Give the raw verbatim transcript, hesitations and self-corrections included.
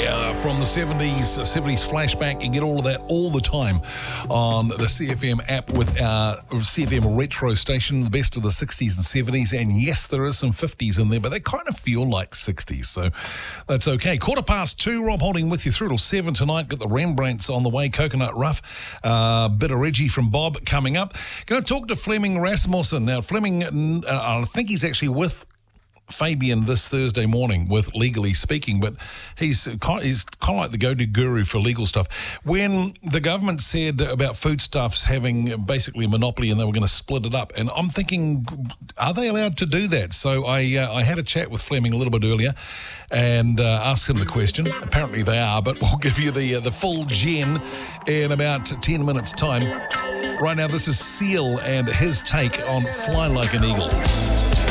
uh, from the seventies, seventies flashback. You get all of that all the time on the C F M app with our C F M retro station, the best of the sixties and seventies. And yes, there is some fifties in there, but they kind of feel like sixties, so that's okay. Quarter past two, Rob Holding with you through till seven tonight. Got the Rembrandts on the way, Coconut Rough, uh, bit of Reggie from Bob coming up. Going to talk to Fleming Rasmussen. Now, Fleming, uh, I think he's actually with Fabian this Thursday morning with Legally Speaking, but he's kind, he's kind of like the go-to guru for legal stuff. When the government said about foodstuffs having basically a monopoly and they were going to split it up, and I'm thinking, are they allowed to do that? So I uh, I had a chat with Fleming a little bit earlier and uh, asked him the question. Apparently they are, but we'll give you the uh, the full gen in about ten minutes' time. Right now, this is Seal and his take on Fly Like an Eagle.